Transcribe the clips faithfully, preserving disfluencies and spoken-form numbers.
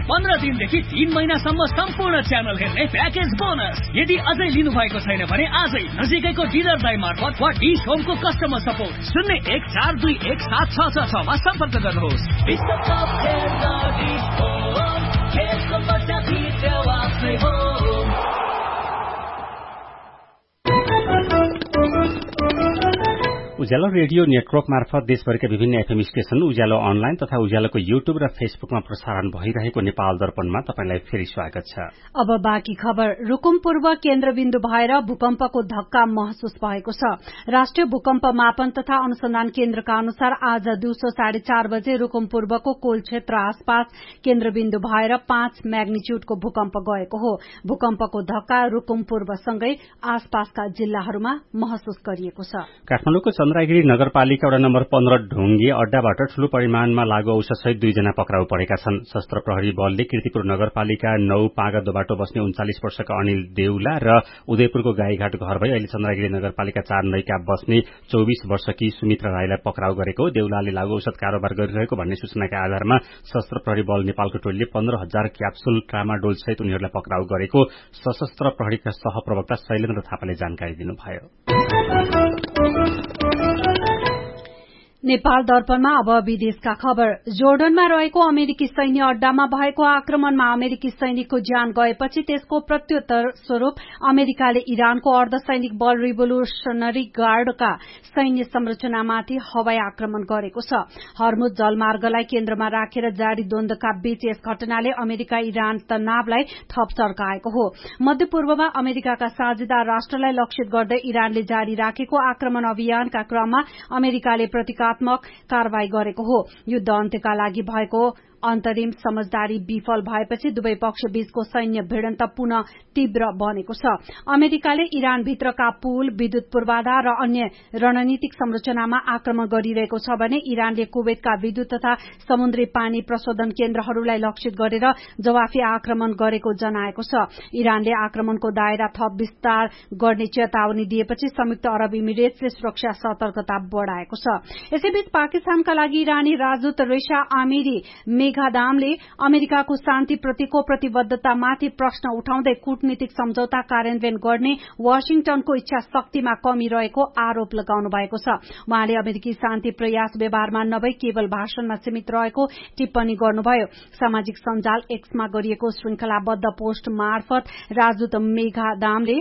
पन्ध्र दिनदेखि तीन महिनासम्म सम्पूर्ण च्यानल हेर्ने प्याकेज बोनस। यदि अझै लिनु भएको छैन भने आजै नजिकैको डिलर दाइ मार्फत वा डिश होमको कस्टमर सपोर्ट शून्य एक चार दुई एक सात छ छ छमा सम्पर्क गर्नुहोस्। विश्वकप हेर्न डिश होम, खेलको मजा भित्र आफ्नै होम। उज्यालो रेडियो नेटवर्क मार्फत देशभरका विभिन्न एफएम स्टेशन, उज्यालो अनलाइन तथा उज्यालोको युट्युब र फेसबुकमा प्रसारण भइरहेको नेपाल दर्पणमा तपाईलाई फेरि स्वागत छ। अब बाँकी खबर। रुकुम पूर्व केन्द्रबिन्दु भएर भूकम्पको धक्का महसुस भएको छ। राष्ट्रिय भूकम्प मापन तथा अनुसन्धान केन्द्रका अनुसार आज दिउँसो साढे चार बजे रुकुम पूर्वको कोल क्षेत्र आसपास केन्द्रबिन्दु भएर पाँच म्याग्निच्यूडको भूकम्प गएको हो। भूकम्पको धक्का रुकुम पूर्वसँगै आसपासका जिल्लाहरूमा महसुस गरिएको छ। काठमाडौँको चन्द्रगिरी नगरपालिका वडा नम्बर पन्ध्र ढुङ्गे अड्डाबाट ठूलो परिमाणमा लागू औषधसहित दुईजना पक्राउ परेका छन्। सशस्त्र प्रहरी बलले कीर्तिपुर नगरपालिका नौ पाँगदो बाटो बस्ने उन्चालिस वर्षका अनिल देउला र उदयपुरको गाईघाट घर भई अहिले चन्द्रगिरी नगरपालिका चार नैका बस्ने चौबिस वर्षकी सुमित्रा राईलाई पक्राउ गरेको। देउलाले लागू औषध कारोबार गरिरहेको भन्ने सूचनाका आधारमा सशस्त्र प्रहरी बल नेपालको टोलीले पन्ध्र हजार क्याप्सुल ट्रामाडोल सहित उनीहरूलाई पक्राउ गरेको सशस्त्र प्रहरीका सहप्रवक्ता शैलेन्द्र थापाले जानकारी दिनुभयो। नेपाल दर्पणमा अब विदेशका खबर। जोर्डनमा रहेको अमेरिकी सैन्य अड्डामा भएको आक्रमणमा अमेरिकी सैनिकको ज्यान गएपछि त्यसको प्रत्युत्तर स्वरूप अमेरिकाले इरानको अर्धसैनिक बल रिभोल्युशनरी गार्डका सैन्य संरचनामाथि हवाई आक्रमण गरेको छ। हर्मुज जलमार्गलाई केन्द्रमा राखेर जारी द्वन्द्वका बीच यस घटनाले अमेरिका इरान तनावलाई थप चर्काएको हो। मध्यपूर्वमा अमेरिकाका साझेदार राष्ट्रलाई लक्षित गर्दै इरानले जारी राखेको आक्रमण अभियानका क्रममा अमेरिकाले प्रतिकार कारवाही गरेको हो। युद्ध अन्त्यका लागि भएको अन्तरिम समझदारी विफल भएपछि दुवै पक्ष बीचको सैन्य भिडन्त पुनः तीव्र बनेको छ। अमेरिकाले इरान भित्रका पुल, विद्युत पूर्वाधार र अन्य रणनीतिक संरचनामा आक्रमण गरिरहेको छ भने इरानले कुवेतका विद्युत तथा समुद्री पानी प्रशोधन केन्द्रहरूलाई लक्षित गरेर जवाफी आक्रमण गरेको जनाएको छ। इरानले आक्रमणको दायरा थप विस्तार गर्ने चेतावनी दिएपछि संयुक्त अरब इमिरेट्सले सुरक्षा सतर्कता बढ़ाएको छ। यसैबीच पाकिस्तानका लागि इरानी राजदूत रेशा आमिरी मेघादामले अमेरिकाको शान्तिप्रतिको प्रतिबद्धतामाथि प्रश्न उठाउँदै कूटनीतिक सम्झौता कार्यान्वयन गर्ने वाशिंटनको इच्छा शक्तिमा कमी रहेको आरोप लगाउनु भएको छ। उहाँले अमेरिकी शान्ति प्रयास व्यवहारमा नभई केवल भाषणमा सीमित रहेको टिप्पणी गर्नुभयो। सामाजिक सञ्जाल एक्समा गरिएको श्रृंखलाबद्ध पोस्ट मार्फत राजदूत मेघादामले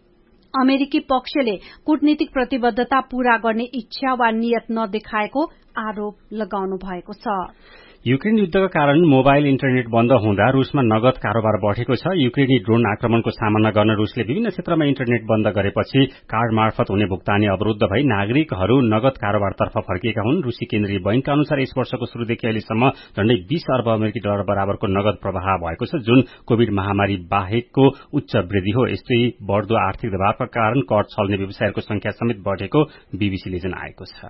अमेरिकी पक्षले कूटनीतिक प्रतिबद्धता पूरा गर्ने इच्छा वा नियत नदेखाएको आरोप लगाउनु भएको छ। युक्रेन युद्धका कारण मोबाइल इन्टरनेट बन्द हुँदा रूसमा नगद कारोबार बढ़ेको छ। युक्रेनी ड्रोन आक्रमणको सामना गर्न रूसले विभिन्न क्षेत्रमा इन्टरनेट बन्द गरेपछि कार्ड मार्फत हुने भुक्तानी अवरूद्ध भई नागरिकहरू नगद कारोबारतर्फ फर्किएका हुन्। रूसी केन्द्रीय बैंकका अनुसार यस वर्षको शुरूदेखि अहिलेसम्म झण्डै बीस अर्ब अमेरिकी डलर बराबरको नगद प्रवाह भएको छ, जुन कोविड महामारी बाहेकको उच्च वृद्धि हो। यस्तै बढ़दो आर्थिक दबावका कारण कर छल्ने व्यवसायहरूको संख्या समेत बढ़ेको बीबीसीले जनाएको छ।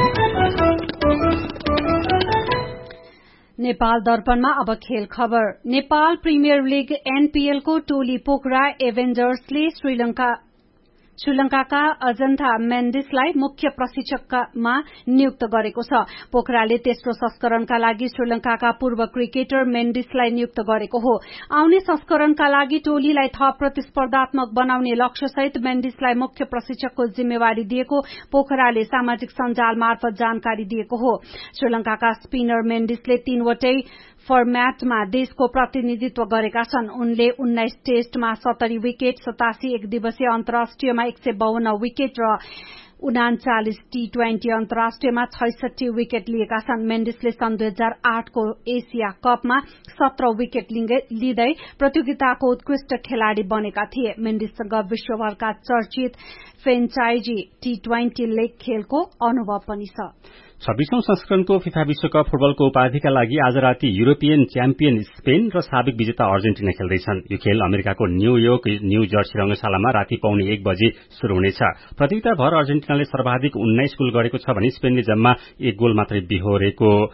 नेपाल दर्पणमा अब खेल खबर। नेपाल प्रिमियर लीग एनपीएलको टोली पोखरा एभेन्जर्सले श्रीलंका श्रीलंकाका अजन्था मेन्डिसलाई मुख्य प्रशिक्षकमा नियुक्त गरेको छ। पोखराले तेस्रो संस्करणका लागि श्रीलंकाका पूर्व क्रिकेटर मेन्डिसलाई नियुक्त गरेको हो। आउने संस्करणका लागि टोलीलाई थप प्रतिस्पर्धात्मक बनाउने लक्ष्यसहित मेन्डिसलाई मुख्य प्रशिक्षकको जिम्मेवारी दिएको पोखराले सामाजिक सञ्जाल मार्फत जानकारी दिएको हो। श्रीलंकाका स्पिनर मेन्डिसले तीनवटै फर्म्याटमा देशको प्रतिनिधित्व गरेका छन्। उनले उन्नाइस टेस्टमा सत्तरी विकेट, सतासी एक दिवसीय अन्तर्राष्ट्रियमा एक सय बाहन्न विकेट र उनाचालिस टी ट्वेन्टी अन्तर्राष्ट्रियमा छैसठी विकेट लिएका छन्। मेन्डिसले सन् दुई हजार आठको एसिया कपमा सत्र विकेट लिँदै प्रतियोगिताको उत्कृष्ट खेलाड़ी बनेका थिए। मेन्डिससँग विश्वभरका चर्चित फ्रेन्चाइजी टी ट्वेन्टी लीग खेलको अनुभव पनि छ। छब्बीसौं संस्करणको फिफा विश्वकप फुटबलको उपाधिका लागि आज राति युरोपियन च्याम्पियन स्पेन र साबिक विजेता अर्जेन्टिना खेल्दैछन्। यो खेल अमेरिकाको न्यूयोर्क न्यू जर्सी रंगशालामा राति पौने एक बजे शुरू हुनेछ। प्रतियोगिताभर अर्जेन्टिनाले सर्वाधिक उन्नाइस गोल गरेको छ भने स्पेनले जम्मा एक गोल मात्रै बिहोरेको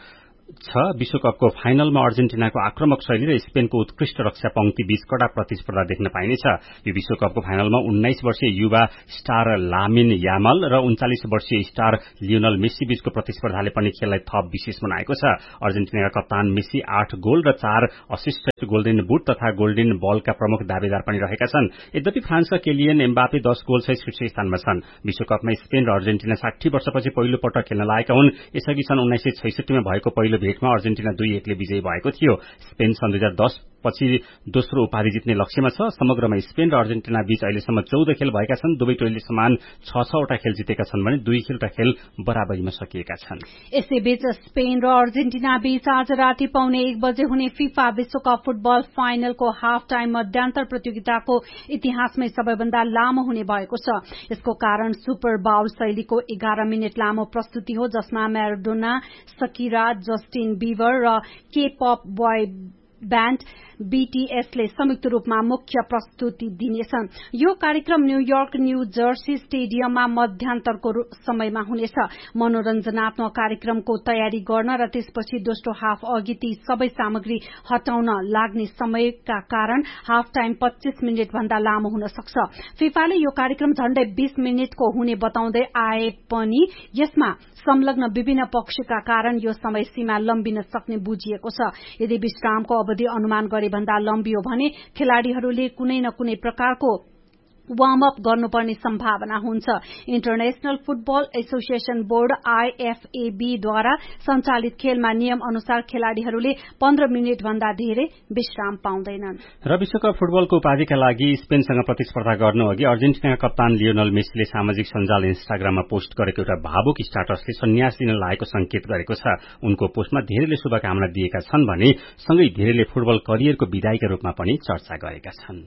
छ। विश्वकपको फाइनलमा अर्जेन्टिनाको आक्रमक शैली र स्पेनको उत्कृष्ट रक्षा पंक्ति बीच कड़ा प्रतिस्पर्धा देख्न पाइनेछ। यो विश्वकपको फाइनलमा उन्नाइस वर्षीय युवा स्टार लामिन यामल र उन्चालिस वर्षीय स्टार लियोनल मेसी बीचको प्रतिस्पर्धाले पनि खेललाई थप विशेष बनाएको छ। अर्जेन्टिनाका कप्तान मेसी आठ गोल र चार असिस्ट, गोल्डन बुट तथा गोल्डन बलका प्रमुख दावेदार पनि रहेका छन्। यद्यपि फ्रान्सका केलियन एम्बापे दस गोल सहित शीर्ष स्थानमा छन्। विश्वकपमा स्पेन र अर्जेन्टिना साठी वर्षपछि पहिलो पटक खेल्न लागेका हुन्। यसअघि सन् उन्नाइस सय छैसठीमा भएको पहिलो भेटमा अर्जेन्टिना दुई एकले विजयी भएको थियो। स्पेन सन् दुई हजार दस पछि दोस्रो उपाधि जित्ने लक्ष्यमा छ। समग्रमा स्पेन र अर्जेन्टिना बीच अहिलेसम्म चौध खेल भएका छन्। दुवै टोलीले समान छ छवटा खेल जितेका छन् भने दुई खेलटा खेल बराबरीमा सकिएका छन्। यसैबीच स्पेन र अर्जेन्टिना बीच आज राति पाउने एक बजे हुने फिफा विश्वकप फुटबल फाइनलको हाफ टाइम मध्यान्तर प्रतियोगिताको इतिहासमै सबैभन्दा लामो हुने भएको छ। यसको कारण सुपर बाउल शैलीको एघार मिनट लामो प्रस्तुति हो, जसमा म्याराडोना, सकिरा, जस्टिन बीबर र के पप बोय ब्यान्ड बीटीएसले संयुक्त रूपमा मुख्य प्रस्तुति दिनेछन्। यो कार्यक्रम न्यूयोर्क न्यू जर्सी स्टेडियममा मध्यान्तरको समयमा हुनेछ। मनोरञ्जनात्मक कार्यक्रमको तयारी गर्न र त्यसपछि दोस्रो हाफ अघि ती सबै सामग्री हटाउन लाग्ने समयका कारण हाफ टाइम पच्चीस मिनट भन्दा लामो हुन सक्छ। फिफाले यो कार्यक्रम झण्डै बीस मिनटको हुने बताउँदै आए पनि यसमा संलग्न विभिन्न पक्षका कारण यो समय सीमा लम्बिन सक्ने बुझिएको छ। यदि विश्रामको अवधि अनुमान गरे भन्दा लम्बियो भने खेलाड़ीहरूले कुनै न कुनै प्रकारको वार्म अप गर्नुपर्ने सम्भावना हुन्छ। इन्टरनेशनल फुटबल एसोसिएशन बोर्ड आईएफएबीद्वारा सञ्चालित खेलमा नियम अनुसार खेलाड़ीहरूले पन्ध्र मिनट भन्दा धेरै विश्राम पाउँदैनन्। र विश्वकप फुटबलको उपाधिका लागि स्पेनसँग प्रतिस्पर्धा गर्नु अघि अर्जेन्टिनाका कप्तान लियोनल मेसीले सामाजिक सञ्जाल इन्स्टाग्राममा पोस्ट गरेको एउटा भावुक स्ट्याटसले सन्यास लिन लागेको संकेत गरेको छ। उनको पोस्टमा धेरैले शुभकामना दिएका छन् भने सँगै धेरैले फुटबल करियरको विदाईका रूपमा पनि चर्चा गरेका छन्।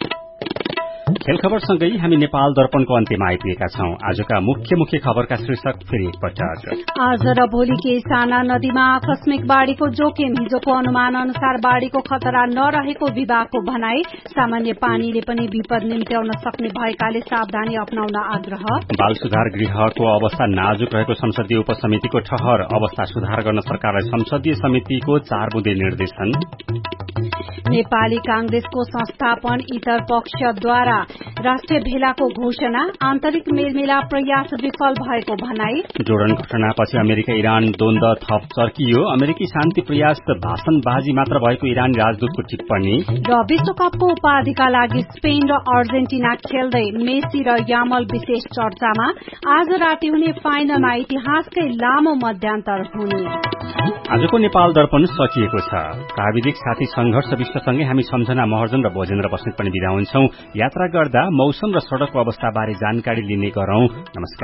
खेल खबरसँगै हामी नेपाल दर्पणको अन्त्यमा आइपुगेका छौं। आजका मुख्य मुख्य खबरका शीर्षक फेरि एकपटक। आज र भोलि केही साना नदीमा आकस्मिक बाढ़ीको जोखिम। हिजोको अनुमान अनुसार बाढ़ीको खतरा नरहेको विभागको भनाई। सामान्य पानीले पनि विपद निम्त्याउन सक्ने भएकाले सावधानी अपनाउन आग्रह। बाल सुधार गृहको अवस्था नाजुक रहेको संसदीय उपसमितिको ठहर। अवस्था सुधार गर्न सरकारलाई संसदीय समितिको चार बुँदे निर्देशन। नेपाली कांग्रेसको संस्थापन इतर पक्षद्वारा राष्ट्रिय भेलाको घोषणा। आन्तरिक मेलमिलाप प्रयास विफल भएको भनाई। जोर्डन घटनापछि अमेरिका इरान द्वन्द्व थप चर्कियो। अमेरिकी शान्ति प्रयास भाषणबाजी मात्र भएको इरानी राजदूतको टिप्पणी। र विश्वकपको उपाधिका लागि स्पेन र अर्जेन्टिना खेल्दै मेसी र यामल विशेष चर्चामा। आज राति हुने फाइनलमा इतिहासकै लामो मध्यान्तर हुने। आजको नेपाल दर्पण सकिएको छ। प्राविधिक साथी संघर्ष विश्वसँगै हामी सम्झना महर्जन र भोजेन्द्र बस्नेत पनि बिदा हुन्छौं। यात्रा गर्दा मौसम र सड़कको अवस्था बारे जानकारी लिने गरौं। नमस्कार।